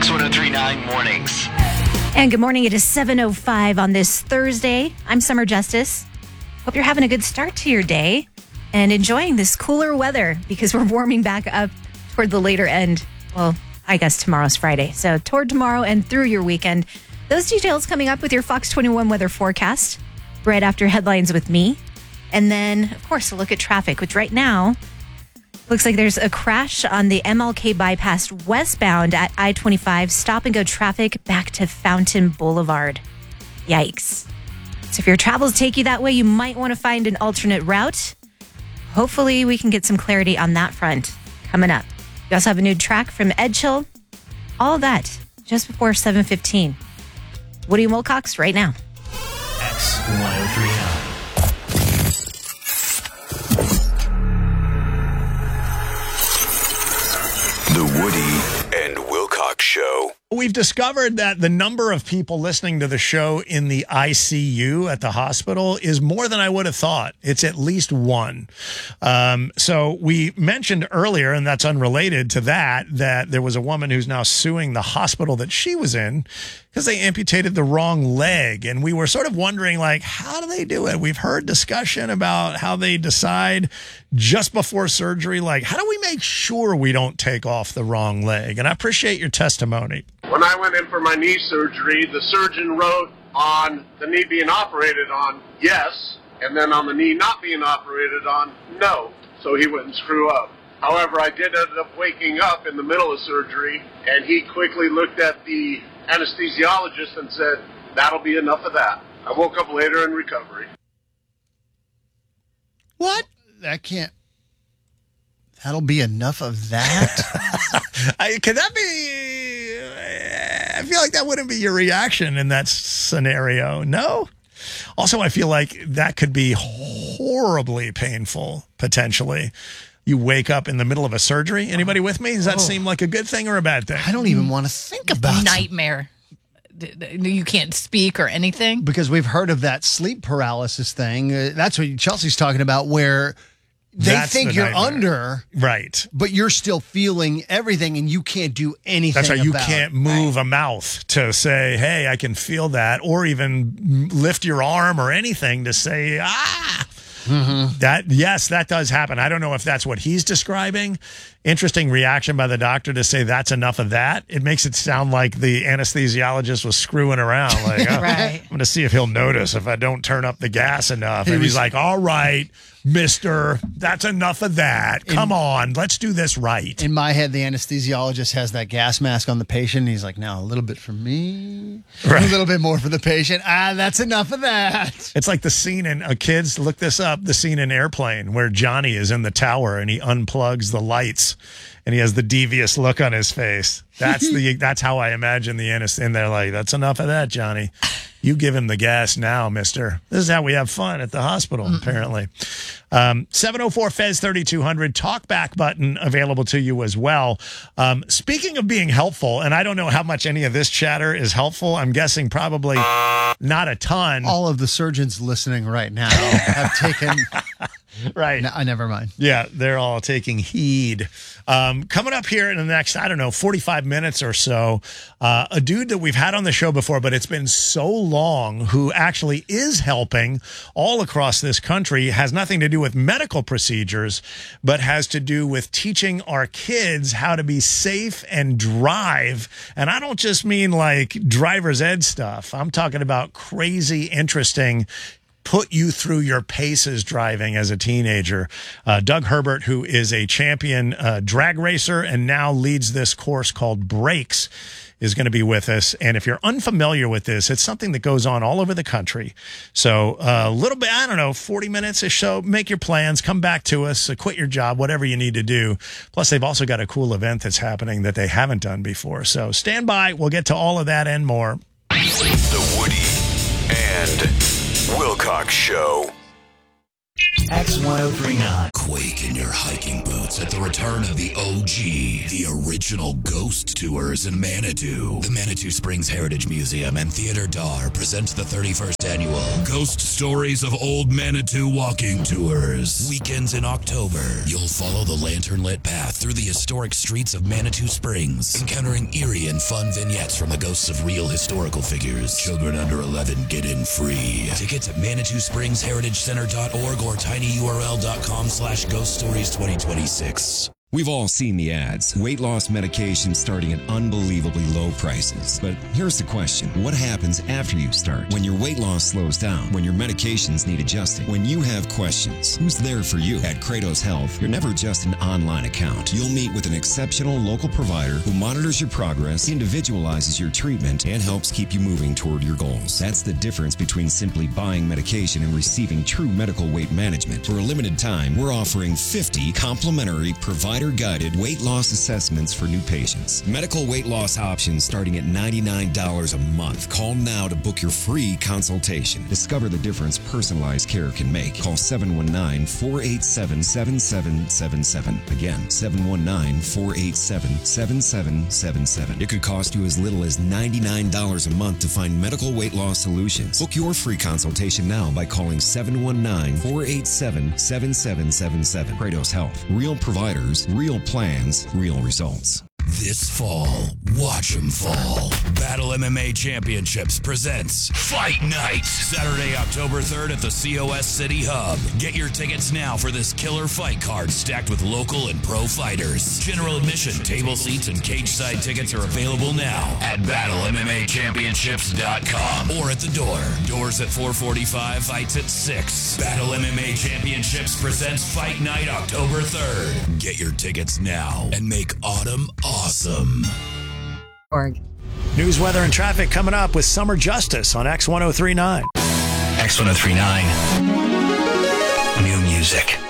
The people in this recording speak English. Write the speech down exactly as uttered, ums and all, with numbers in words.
Fox one oh three point nine Mornings. And good morning. It is seven oh five on this Thursday. I'm Summer Justice. Hope you're having a good start to your day and enjoying this cooler weather because we're warming back up toward the later end. Well, I guess tomorrow's Friday. So toward tomorrow and through your weekend. Those details coming up with your Fox twenty-one weather forecast right after headlines with me. And then, of course, a look at traffic, which right now looks like there's a crash on the M L K bypass westbound at I twenty-five. Stop and go traffic back to Fountain Boulevard. Yikes. So if your travels take you that way, you might want to find an alternate route. Hopefully we can get some clarity on that front coming up. We also have a new track from Ed Chill. All that just before seven fifteen. Woody Wilcox right now. X one oh three point nine. The Woody and Wilcox Show. We've discovered that the number of people listening to the show in the I C U at the hospital is more than I would have thought. It's at least one. Um, so we mentioned earlier, and that's unrelated to that, that there was a woman who's now suing the hospital that she was in because they amputated the wrong leg. And we were sort of wondering, like, how do they do it? We've heard discussion about how they decide just before surgery, like, how do we make sure we don't take off the wrong leg? And I appreciate your testimony. When I went in for my knee surgery, the surgeon wrote on the knee being operated on, yes, and then on the knee not being operated on, no, so he wouldn't screw up. However, I did end up waking up in the middle of surgery, and he quickly looked at the anesthesiologist and said, that'll be enough of that. I woke up later in recovery. What? That can't... That'll be enough of that? I, could that be... I feel like that wouldn't be your reaction in that scenario. No? Also, I feel like that could be horribly painful, potentially. You wake up in the middle of a surgery. Anybody with me? Does that oh. seem like a good thing or a bad thing? I don't even want to think about it. Nightmare. You can't speak or anything? Because we've heard of that sleep paralysis thing. Uh, that's what Chelsea's talking about, where they That's think the you're nightmare. under, right? But you're still feeling everything, and you can't do anything. That's right. You about can't it. move a mouth to say, "Hey, I can feel that," or even lift your arm or anything to say, "Ah." Mm-hmm. That yes, that does happen. I don't know if that's what he's describing. Interesting reaction by the doctor to say that's enough of that. It makes it sound like the anesthesiologist was screwing around. Like, oh, right. I'm going to see if he'll notice if I don't turn up the gas enough. And he's like, "All right, mister, that's enough of that. Come in, on, let's do this right." In my head, the anesthesiologist has that gas mask on the patient. And he's like, "Now a little bit for me, right. a little bit more for the patient. Ah, that's enough of that." It's like the scene in uh, kids. Look this up. The scene in Airplane where Johnny is in the tower and he unplugs the lights, and he has the devious look on his face. That's the that's how I imagine the anesthesia. And they're like, "That's enough of that, Johnny. You give him the gas now, mister." This is how we have fun at the hospital, mm-hmm. apparently. Um, seven oh four Fez thirty-two hundred, talkback button available to you as well. Um, speaking of being helpful, and I don't know how much any of this chatter is helpful. I'm guessing probably not a ton. All of the surgeons listening right now have taken... Right. No, never mind. Yeah, they're all taking heed. Um, coming up here in the next, I don't know, forty-five minutes or so, uh, a dude that we've had on the show before, but it's been so long, who actually is helping all across this country, has nothing to do with medical procedures, but has to do with teaching our kids how to be safe and drive. And I don't just mean like driver's ed stuff. I'm talking about crazy, interesting, put you through your paces driving as a teenager. Uh, Doug Herbert, who is a champion uh, drag racer and now leads this course called Brakes, is going to be with us. And if you're unfamiliar with this, it's something that goes on all over the country. So a uh, little bit, I don't know, forty minutes or so, make your plans, come back to us, uh, quit your job, whatever you need to do. Plus, they've also got a cool event that's happening that they haven't done before. So stand by. We'll get to all of that and more. The Woody and Wilcox Show. X ten thirty-nine. Quake in your hiking boots at the return of the O G, the original ghost tours in Manitou. The Manitou Springs Heritage Museum and Theater Dar presents the thirty-first annual Ghost Stories of Old Manitou Walking Tours. Weekends in October, you'll follow the lantern-lit path through the historic streets of Manitou Springs, encountering eerie and fun vignettes from the ghosts of real historical figures. Children under eleven get in free. Tickets at manitou springs heritage center dot org or tinyurl dot com slash ghost stories twenty twenty-six. We've all seen the ads. Weight loss medications starting at unbelievably low prices. But here's the question. What happens after you start? When your weight loss slows down? When your medications need adjusting? When you have questions? Who's there for you? At Kratos Health, you're never just an online account. You'll meet with an exceptional local provider who monitors your progress, individualizes your treatment, and helps keep you moving toward your goals. That's the difference between simply buying medication and receiving true medical weight management. For a limited time, we're offering fifty complimentary provider guided weight loss assessments for new patients. Medical weight loss options starting at ninety-nine dollars a month. Call now to book your free consultation. Discover the difference personalized care can make. Call seven one nine, four eight seven, seven seven seven seven. Again, seven one nine, four eight seven, seven seven seven seven. It could cost you as little as ninety-nine dollars a month to find medical weight loss solutions. Book your free consultation now by calling seven one nine, four eight seven, seven seven seven seven. Kratos Health. Real providers, real plans, real results. This fall, watch 'em fall. Battle M M A Championships presents Fight Night. Saturday, October third at the C O S City Hub. Get your tickets now for this killer fight card stacked with local and pro fighters. General admission, table seats, and cage side tickets are available now at battle m m a championships dot com or at the door. Doors at four forty-five, fights at six. Battle M M A Championships presents Fight Night October third. Get your tickets now and make autumn awesome. Org. News, weather, and traffic coming up with Summer Justice on X ten thirty-nine. X ten thirty-nine. New music.